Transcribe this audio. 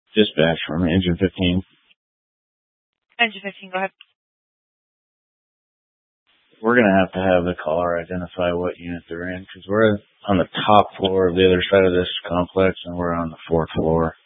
Dispatch from Engine 15. Engine 15, go ahead. We're going to have the caller identify what unit they're in, because we're on the top floor of the other side of this complex, and we're on the 4th floor.